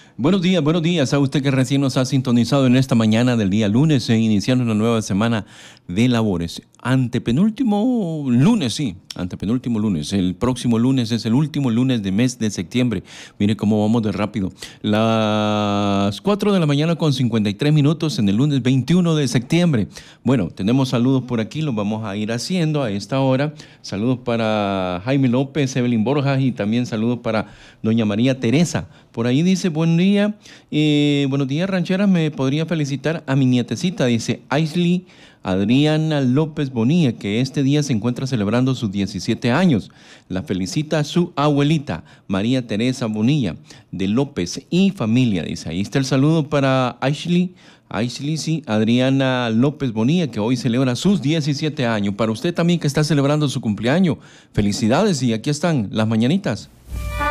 Buenos días a usted que recién nos ha sintonizado en esta mañana del día lunes, iniciando una nueva semana de labores. Antepenúltimo lunes, sí, antepenúltimo lunes. El próximo lunes es el último lunes de mes de septiembre. Mire cómo vamos de rápido. Las 4 de la mañana con 53 minutos en el lunes 21 de septiembre. Bueno, tenemos saludos por aquí, los vamos a ir haciendo a esta hora. Saludos para Jaime López, Evelyn Borjas y también saludos para doña María Teresa. Por ahí dice, buen día, buenos días rancheras, me podría felicitar a mi nietecita, dice Aisley Adriana López Bonilla, que este día se encuentra celebrando sus 17 años. La felicita a su abuelita, María Teresa Bonilla, de López y familia, dice. Ahí está el saludo para Aisley, sí, Adriana López Bonilla, que hoy celebra sus 17 años. Para usted también que está celebrando su cumpleaños, felicidades y aquí están las mañanitas.